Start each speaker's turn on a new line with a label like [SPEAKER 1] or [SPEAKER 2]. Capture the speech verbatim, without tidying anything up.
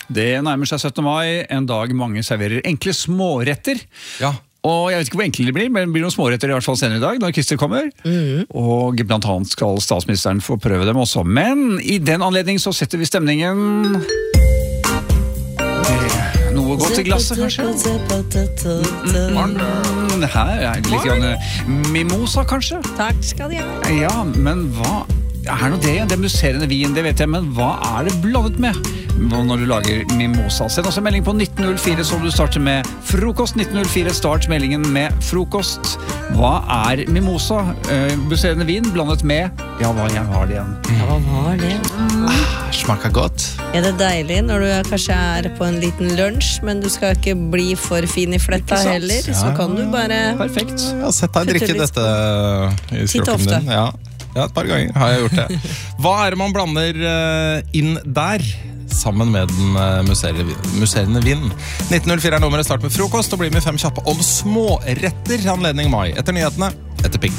[SPEAKER 1] Det nærmer seg syttende mai, en dag mange serverer enkle småretter.
[SPEAKER 2] Ja.
[SPEAKER 1] Og jeg vet ikke hvor enkle det blir, men det blir noen småretter i hvert fall senere i dag, når Christer kommer. Mm. Og blant annet skal statsministeren få prøve dem også. Men i den anledning så setter vi stemningen... Noe godt i glasset, kanskje? Mm, her er litt grann mimosa, kanskje?
[SPEAKER 3] Takk skal du ha.
[SPEAKER 1] Ja, men hva er nå det? Det musserende vin, det vet jeg, men hva er det blandet med når du lager mimosa? Send også en melding på nitten null fire som du starter med frokost. nitten null fire, start meldingen med frokost. Hva er mimosa? Uh, musserende vin blandet med... Ja, hva jeg har det igjen?
[SPEAKER 3] Ja, hva var det? Mm.
[SPEAKER 2] Ah, smaker godt.
[SPEAKER 3] Ja, det er deilig når du kanskje er på en liten lunsj, men du skal ikke bli for fin i fletta heller, ja. Så kan du bare...
[SPEAKER 1] Perfekt.
[SPEAKER 2] Ja, sett deg drikke dette i skrokken din. Ja. Ja, et par ganger har jeg gjort det. Hva er det man blander inn der? Sammen med den musserende vin. nitten null fire er nummeret, start med frokost, og blir med fem kjappe om småretter. Anledning mai. Etter nyhetene, etter Pink.